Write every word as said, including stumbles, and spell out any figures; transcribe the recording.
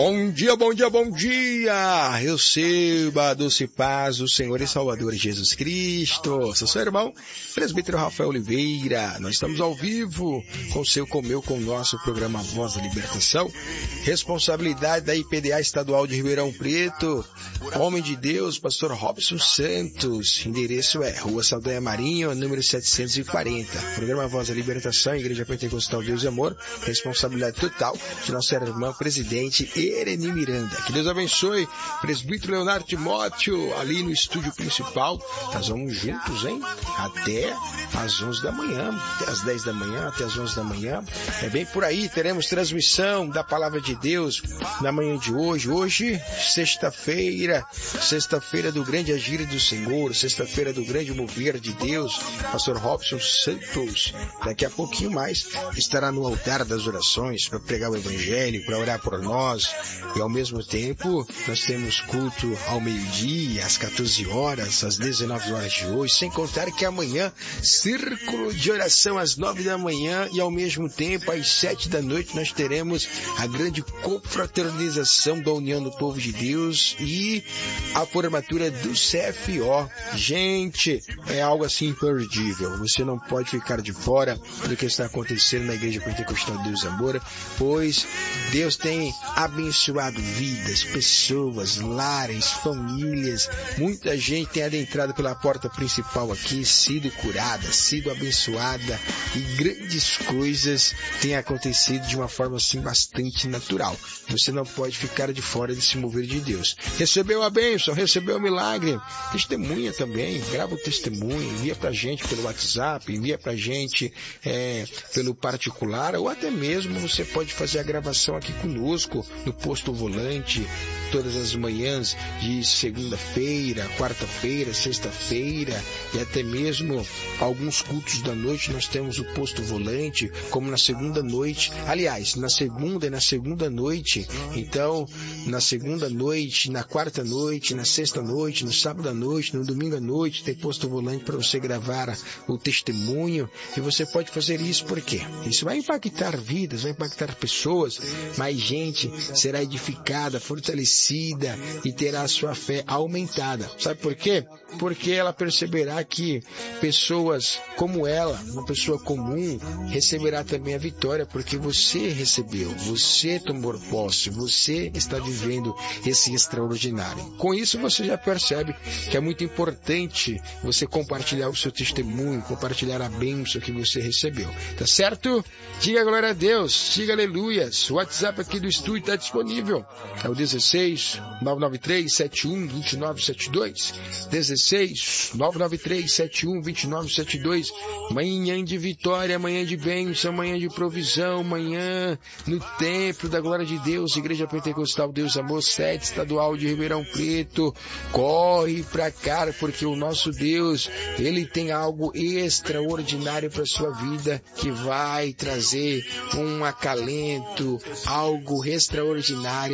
Bom dia, bom dia, bom dia! Receba a doce paz do Senhor e Salvador Jesus Cristo. Sou seu irmão, presbítero Rafael Oliveira. Nós estamos ao vivo com o seu, com o meu, com o nosso programa Voz da Libertação. Responsabilidade da I P D A Estadual de Ribeirão Preto. Homem de Deus, pastor Robson Santos. Endereço é Rua Saldanha Marinho, número setecentos e quarenta. Programa Voz da Libertação, Igreja Pentecostal Deus e Amor. Responsabilidade total de nossa irmã presidente Ereni Miranda. Que Deus abençoe. Presbítero Leonardo Timóteo, ali no estúdio principal. Nós vamos juntos, hein? Até às onze da manhã, até às dez da manhã, até às onze da manhã. É bem por aí, teremos transmissão da Palavra de Deus na manhã de hoje. Hoje, sexta-feira, sexta-feira do grande agir do Senhor, sexta-feira do grande mover de Deus. Pastor Robson Santos, daqui a pouquinho mais, estará no altar das orações para pregar o Evangelho, para orar por nós. E ao mesmo tempo, nós temos culto ao meio-dia, às quatorze horas, às dezenove horas de hoje, sem contar que amanhã, círculo de oração às nove da manhã e ao mesmo tempo, às sete da noite, nós teremos a grande confraternização da União do Povo de Deus e a formatura do C F O. Gente, é algo assim imperdível. Você não pode ficar de fora do que está acontecendo na Igreja Pentecostal Deus e Amor, pois Deus tem abençoado vidas, pessoas, lares, famílias. Muita gente tem adentrado pela porta principal aqui, sido curada, sido abençoada e grandes coisas têm acontecido de uma forma assim bastante natural. Você não pode ficar de fora desse mover de Deus. Recebeu a bênção, recebeu o milagre, testemunha também, grava o testemunho, envia pra gente pelo WhatsApp, envia pra gente é, pelo particular, ou até mesmo você pode fazer a gravação aqui conosco no Posto Volante, todas as manhãs de segunda-feira, quarta-feira, sexta-feira e até mesmo alguns cultos da noite nós temos o Posto Volante, como na segunda noite, aliás, na segunda e na segunda noite, então na segunda noite, na quarta noite, na sexta noite, no sábado à noite, no domingo à noite, tem Posto Volante para você gravar o testemunho e você pode fazer isso por quê? Isso vai impactar vidas, vai impactar pessoas, mais gente será edificada, fortalecida e terá a sua fé aumentada. Sabe por quê? Porque ela perceberá que pessoas como ela, uma pessoa comum, receberá também a vitória, porque você recebeu, você tomou posse, você está vivendo esse extraordinário. Com isso você já percebe que é muito importante você compartilhar o seu testemunho, compartilhar a bênção que você recebeu. Tá certo? Diga glória a Deus, diga aleluias. O WhatsApp aqui do estúdio está disponível. É o dezesseis, nove nove três, sete um, dois nove sete dois. dezesseis, nove nove três, sete um, dois nove sete dois. Manhã de vitória, manhã de bênção, manhã de provisão, manhã no templo da glória de Deus, Igreja Pentecostal Deus Amor, sede estadual de Ribeirão Preto. Corre pra cá, porque o nosso Deus, Ele tem algo extraordinário para sua vida, que vai trazer um acalento, algo extraordinário